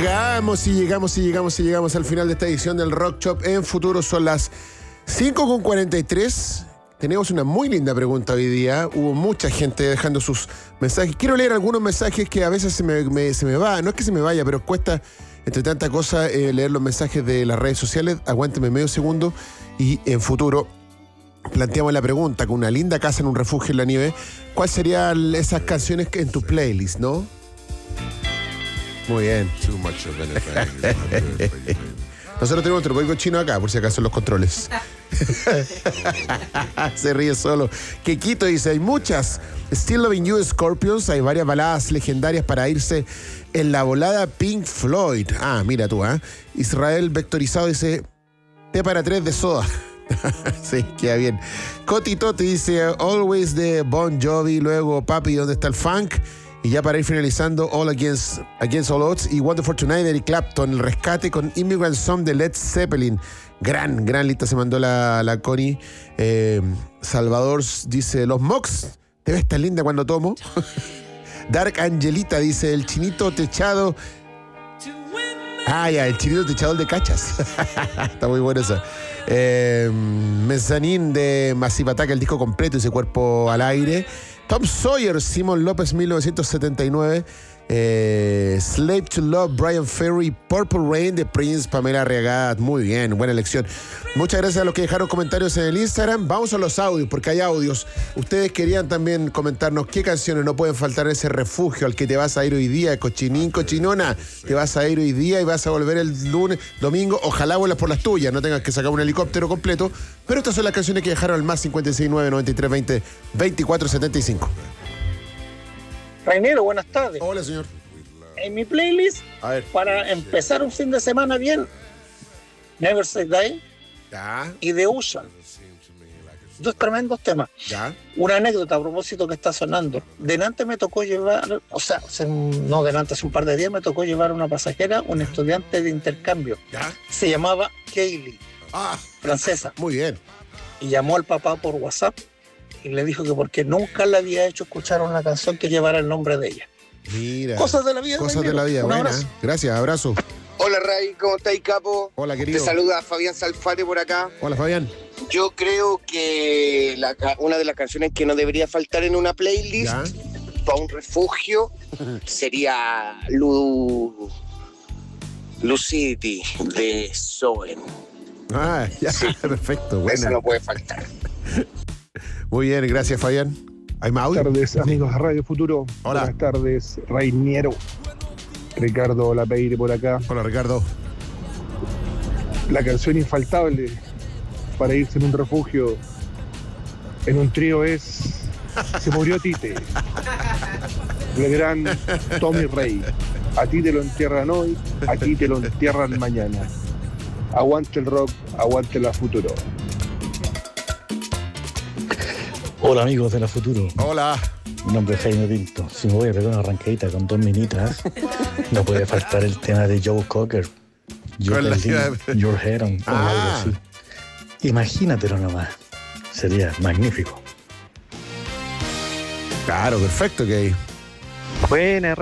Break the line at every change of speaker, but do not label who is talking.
Llegamos al final de esta edición del Rock Shop en Futuro. Son las 5:43. Tenemos una muy linda pregunta hoy día. Hubo mucha gente dejando sus mensajes. Quiero leer algunos mensajes que a veces se me va. No es que se me vaya, pero cuesta, entre tanta cosa, leer los mensajes de las redes sociales. Aguánteme medio segundo. Y en Futuro planteamos la pregunta, con una linda casa en un refugio en la nieve, ¿cuáles serían esas canciones que en tu playlist, no? Muy bien. Nosotros tenemos otro código chino acá, por si acaso, en los controles. Se ríe solo. Quequito dice, hay muchas. Still Loving You, Scorpions. Hay varias baladas legendarias para irse en la volada. Pink Floyd. Ah, mira tú, ¿eh? Israel Vectorizado dice, T para 3 de Soda. Sí, queda bien. Cotito te dice Always de Bon Jovi. Luego Papi, ¿dónde está el funk? Y ya para ir finalizando, All Against All Odds y Wonderful Tonight de Eric Clapton. El rescate con Immigrant Song de Led Zeppelin. Gran lista se mandó la Connie. Salvador dice, los Mox, te ves tan linda cuando tomo. Dark Angelita dice, el chinito techado. Ah, ya, el chinito techador de cachas. Está muy buena esa. Mezzanine de Massive Attack, el disco completo, ese cuerpo al aire. Tom Sawyer, Simon López, 1979. Slave to Love, Brian Ferry. Purple Rain de Prince, Pamela Arriagada. Muy bien, buena elección. Muchas gracias a los que dejaron comentarios en el Instagram. Vamos a los audios, porque hay audios. Ustedes querían también comentarnos qué canciones no pueden faltar en ese refugio al que te vas a ir hoy día. Cochinín, cochinona, te vas a ir hoy día y vas a volver el lunes, domingo. Ojalá vuelas por las tuyas, no tengas que sacar un helicóptero completo. Pero estas son las canciones que dejaron al más 569 93 20 24 75.
Rainero, buenas tardes.
Hola, señor.
En mi playlist, para empezar un fin de semana bien, Never Say Die y The Ocean. Dos tremendos temas.
¿Ya?
Una anécdota a propósito que está sonando. Delante me tocó llevar, hace un par de días me tocó llevar a una pasajera, un estudiante de intercambio.
¿Ya?
Se llamaba Kaylee, francesa.
Muy bien.
Y llamó al papá por WhatsApp y le dijo que porque nunca le había hecho escuchar una canción que llevara el nombre de ella.
Mira.
Cosas de la vida.
Cosas de la vida, buena. Abrazo. Gracias, abrazo.
Hola Ray, ¿cómo estáis, capo?
Hola, querido.
Te saluda Fabián Salfate por acá.
Hola, Fabián.
Yo creo que una de las canciones que no debería faltar en una playlist para un refugio sería Lucidity de Soen.
Ah, ya, sí. Perfecto. Buena.
Esa no puede faltar.
Muy bien, gracias, Fabián. ¿Hay más audio?
Buenas tardes, amigos de Radio Futuro.
Hola.
Buenas tardes, Rainiero. Ricardo Lapeire por acá.
Hola, Ricardo.
La canción infaltable para irse en un refugio en un trío es Se murió Tite. El gran Tommy Rey. A ti te lo entierran hoy, aquí te lo entierran mañana. Aguante el rock, aguante la Futuro.
Hola, amigos de la Futuro.
Hola.
Mi nombre es Jaime Pinto. Si me voy a pegar una arrancadita con dos minitas, no puede faltar el tema de Joe Cocker. Your Head on algo así. Imagínatelo nomás. Sería magnífico.
Claro, perfecto, que hay.
Buena,